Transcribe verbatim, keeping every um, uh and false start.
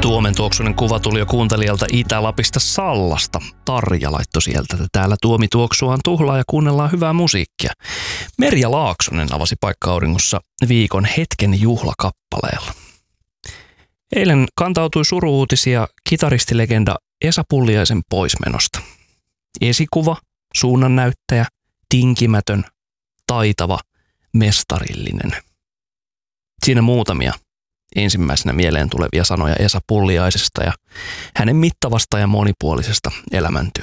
Tuomen tuoksunen kuva tuli jo kuuntelijalta Itä-Lapista Sallasta. Tarja laittoi sieltä, että täällä Tuomi tuoksuaan tuhlaa ja kuunnellaan hyvää musiikkia. Merja Laaksonen avasi Paikka-auringossa viikon hetken juhlakappaleella. Eilen kantautui suru-uutisia kitaristilegenda Esa Pulliaisen poismenosta. Esikuva, suunnannäyttäjä, tinkimätön, taitava, mestarillinen. Siinä muutamia ensimmäisenä mieleen tulevia sanoja Esa Pulliaisesta ja hänen mittavasta ja monipuolisesta elämäntyöstä.